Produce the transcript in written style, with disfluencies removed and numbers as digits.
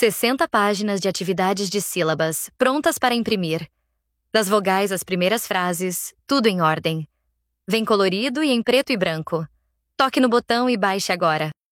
60 páginas de atividades de sílabas, prontas para imprimir. Das vogais às primeiras frases, tudo em ordem. Vem colorido e em preto e branco. Toque no botão e baixe agora.